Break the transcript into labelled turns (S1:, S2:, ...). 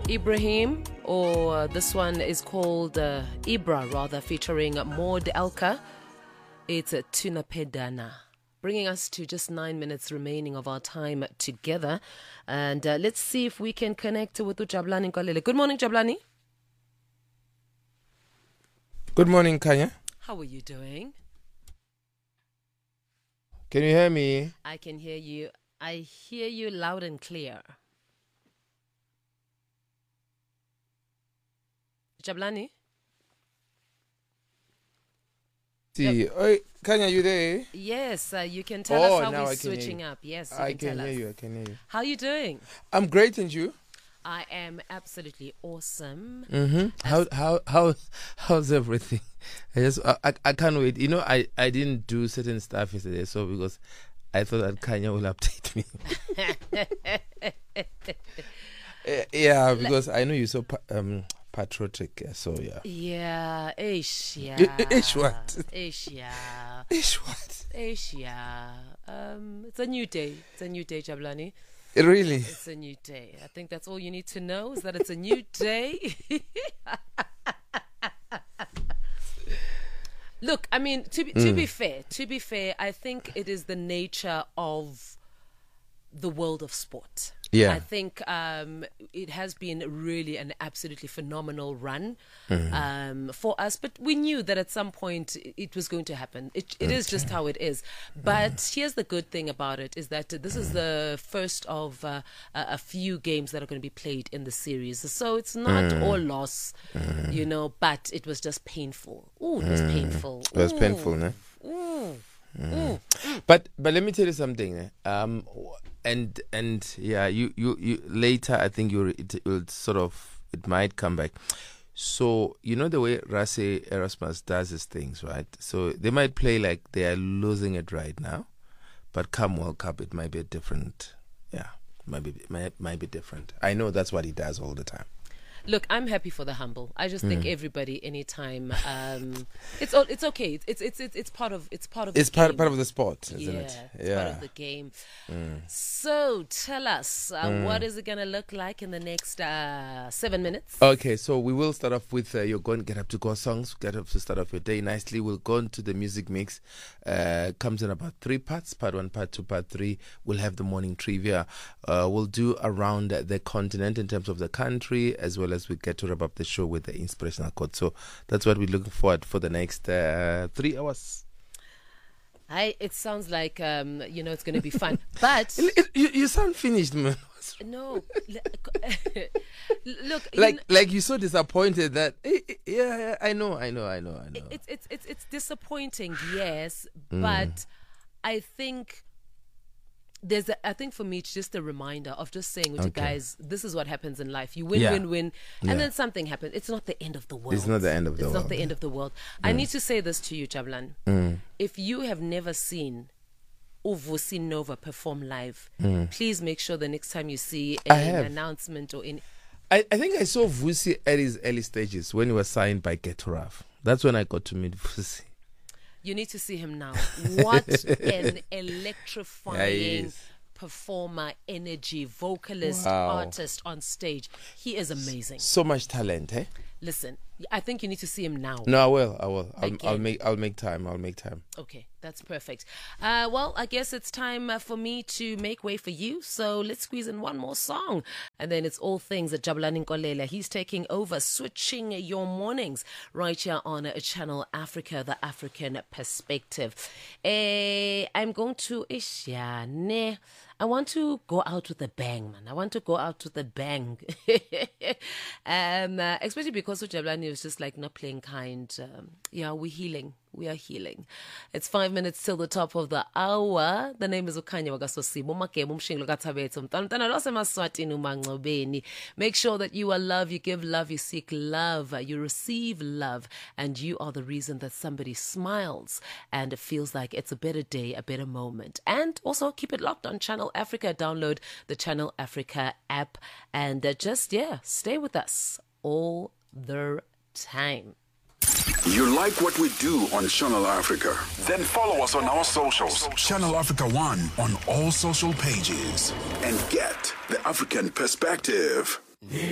S1: Ibrahim, or this one is called Ibra, rather, featuring Maud Elka. It's a Tuna Pedana. Bringing us to just 9 minutes remaining of our time together. And let's see if we can connect with Jabulani Nkolele. Good morning, Jabulani.
S2: Good morning, Kanya.
S1: How are you doing?
S2: Can you hear me?
S1: I can hear you. I hear you loud and clear. Jabulani?
S2: See, Oi, Kanya, you there?
S1: Yes, you can tell us how
S2: now
S1: we're switching up. Yes, you
S2: I
S1: can
S2: can
S1: tell
S2: hear
S1: us.
S2: you. I can hear you.
S1: How are you doing?
S2: I'm great, and you?
S1: I am absolutely awesome.
S2: Mm-hmm. How's everything? I can't wait. You know, I didn't do certain stuff yesterday, so because I thought that Kanya will update me. Yeah, because I know you're so patriotic, so yeah.
S1: Yeah, ish, yeah.
S2: Ish what?
S1: Ish, yeah.
S2: Ish what?
S1: Ish, yeah. It's a new day. It's a new day, Jabulani.
S2: Really?
S1: It's a new day. I think that's all you need to know, is that it's a new day. Look, I mean, to be fair, I think it is the nature of the world of sport.
S2: Yeah.
S1: I think it has been really an absolutely phenomenal run for us, but we knew that at some point it was going to happen. It is just how it is. But here's the good thing about it, is that this is the first of a few games that are going to be played in the series. So it's not all loss, you know, but it was just painful. Ooh, it was painful.
S2: It was painful, no? But let me tell you something. And yeah, you later, I think it might come back. So you know the way Rassie Erasmus does his things, right? So they might play like they are losing it right now, but come World Cup, it might be a different. Yeah, might be different. I know that's what he does all the time.
S1: Look, I'm happy for the humble. I just think everybody, anytime, it's okay. It's part of the game.
S2: Part of the sport, isn't it?
S1: It's part of the game. So tell us, what is it gonna look like in the next 7 minutes?
S2: Okay, so we will start off with your Go and Get Up to Go songs. Get up to start off your day nicely. We'll go into the music mix. Comes in about 3 parts: part 1, part 2, part 3. We'll have the morning trivia. We'll do around the continent in terms of the country, as well as we get to wrap up the show with the inspirational quote. So that's what we're looking forward for the next 3 hours.
S1: It sounds like it's going to be fun, but
S2: you sound finished, man.
S1: No, look,
S2: like you're so disappointed that yeah, I know.
S1: It's disappointing, yes, but I think. I think for me, it's just a reminder of just saying with you guys, this is what happens in life. You win, and then something happens. It's not the end of the world.
S2: It's not the end of the world.
S1: It's not the end of the world. I need to say this to you, Jabulani. If you have never seen Vusi Nova perform live, please make sure the next time you see an announcement or in.
S2: I think I saw Vusi at his early stages when he was signed by Getoraf. That's when I got to meet Vusi.
S1: You need to see him now. What an electrifying performer, energy, vocalist, artist on stage. He is amazing.
S2: So much talent, eh?
S1: Listen, I think you need to see him now.
S2: No, I will. I'll make time.
S1: Okay, that's perfect. Well, I guess it's time for me to make way for you. So let's squeeze in one more song. And then it's all things at Jabulani Nkolele. He's taking over, switching your mornings right here on Channel Africa, the African perspective. I'm going to I want to go out with a bang, man. I want to go out with a bang. Especially because Jabulani was just like not playing kind. We're healing. We are healing. It's 5 minutes till the top of the hour. The name is Ukanya Wagasosibo. Make sure that you are love, you give love, you seek love, you receive love, and you are the reason that somebody smiles and it feels like it's a better day, a better moment. And also keep it locked on Channel Africa. Download the Channel Africa app and stay with us all the time.
S3: You like what we do on Channel Africa? Then follow us on our socials. Channel Africa 1 on all social pages. And get the African perspective.